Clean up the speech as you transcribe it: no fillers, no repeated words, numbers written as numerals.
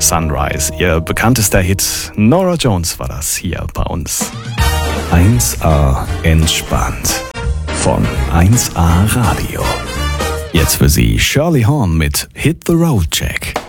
Sunrise, ihr bekanntester Hit. Norah Jones war das hier bei uns. 1A entspannt von 1A Radio. Jetzt für Sie Shirley Horn mit Hit the Road Jack.